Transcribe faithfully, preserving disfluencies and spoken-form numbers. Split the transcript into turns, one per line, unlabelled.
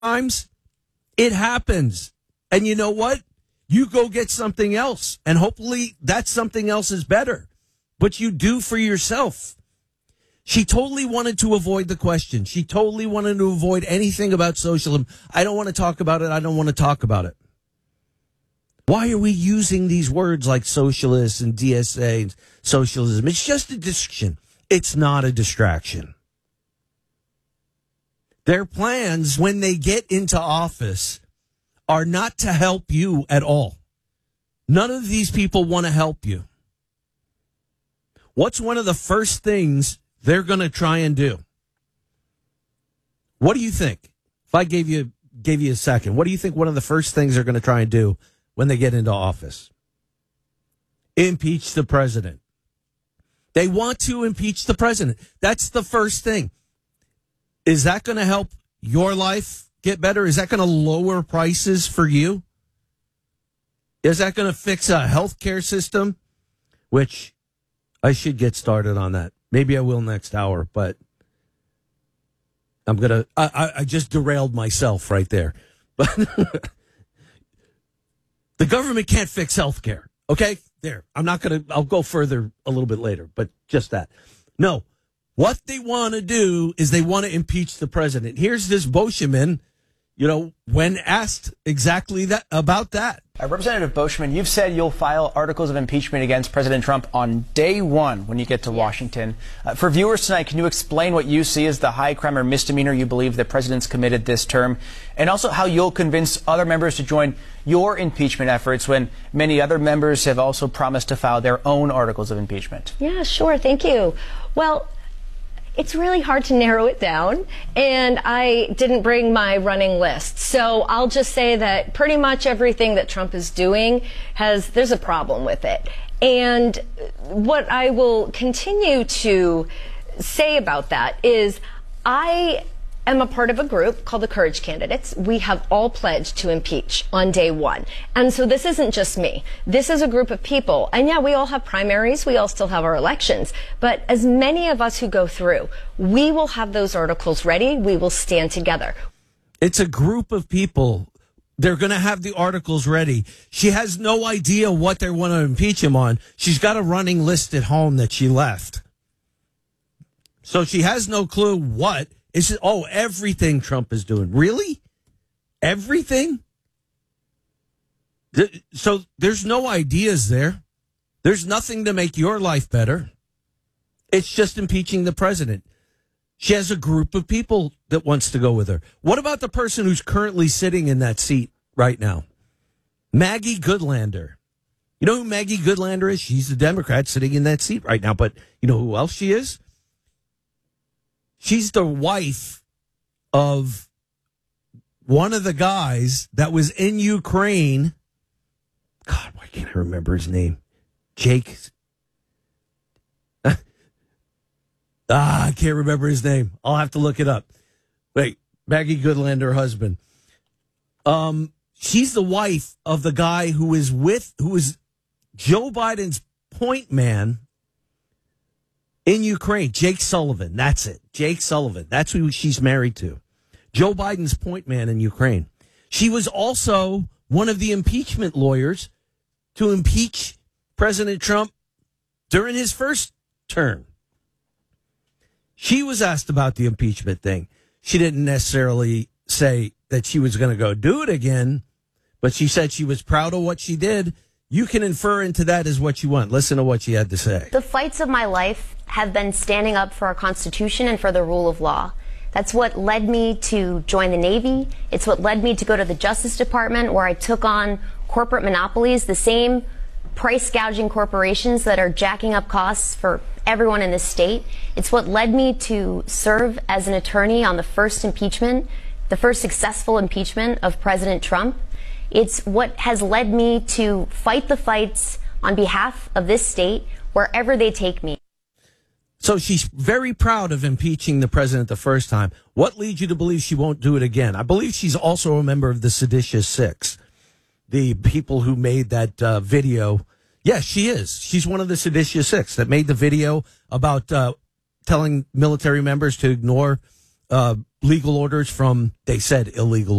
Sometimes it happens. And you know what? You go get something else. And hopefully that something else is better. But you do for yourself. She totally wanted to avoid the question. She totally wanted to avoid anything about socialism. I don't want to talk about it. I don't want to talk about it. Why are we using these words like socialist and D S A and socialism? It's just a distraction. It's not a distraction. Their plans, when they get into office, are not to help you at all. None of these people want to help you. What's one of the first things they're going to try and do? What do you think? If I gave you gave you a second, what do you think one of the first things they're going to try and do when they get into office? Impeach the president. They want to impeach the president. That's the first thing. Is that going to help your life get better? Is that going to lower prices for you? Is that going to fix a healthcare system? Which I should get started on that. Maybe I will next hour, but I'm going to, I, I just derailed myself right there. But the government can't fix healthcare. Okay? There. I'm not going to, I'll go further a little bit later, but just that. No. What they want to do is they want to impeach the president. Here's this Boschman, you know, when asked exactly that about that.
Uh, Representative Boschman, you've said you'll file articles of impeachment against President Trump on day one when you get to Washington. Uh, for viewers tonight, can you explain what you see as the high crime or misdemeanor you believe the president's committed this term, and also how you'll convince other members to join your impeachment efforts when many other members have also promised to file their own articles of impeachment?
Yeah, sure. Thank you. Well, it's really hard to narrow it down, and I didn't bring my running list. So I'll just say that pretty much everything that Trump is doing has, there's a problem with it. And what I will continue to say about that is I am a part of a group called the Courage Candidates. We have all pledged to impeach on day one. And so this isn't just me. This is a group of people. And yeah, we all have primaries. We all still have our elections. But as many of us who go through, we will have those articles ready. We will stand together.
It's a group of people. They're going to have the articles ready. She has no idea what they want to impeach him on. She's got a running list at home that she left. So she has no clue what. Is it, oh, everything Trump is doing. Really? Everything? Th- so there's no ideas there. There's nothing to make your life better. It's just impeaching the president. She has a group of people that wants to go with her. What about the person who's currently sitting in that seat right now? Maggie Goodlander. You know who Maggie Goodlander is? She's a Democrat sitting in that seat right now. But you know who else she is? She's the wife of one of the guys that was in Ukraine. God, why can't I remember his name? Jake. ah, I can't remember his name. I'll have to look it up. Wait, Maggie Goodlander, her husband. Um, she's the wife of the guy who is with, who is Joe Biden's point man in Ukraine, Jake Sullivan. That's it. Jake Sullivan. That's who she's married to. Joe Biden's point man in Ukraine. She was also one of the impeachment lawyers to impeach President Trump during his first term. She was asked about the impeachment thing. She didn't necessarily say that she was going to go do it again, but she said she was proud of what she did. You can infer into that as what you want. Listen to what she had to say.
The fights of my life have been standing up for our Constitution and for the rule of law. That's what led me to join the Navy. It's what led me to go to the Justice Department, where I took on corporate monopolies, the same price gouging corporations that are jacking up costs for everyone in this state. It's what led me to serve as an attorney on the first impeachment, the first successful impeachment of President Trump. It's what has led me to fight the fights on behalf of this state wherever they take me.
So she's very proud of impeaching the president the first time. What leads you to believe she won't do it again? I believe she's also a member of the Seditious Six, the people who made that uh, video. Yes, she is. She's one of the Seditious Six that made the video about uh, telling military members to ignore uh, legal orders from, they said, illegal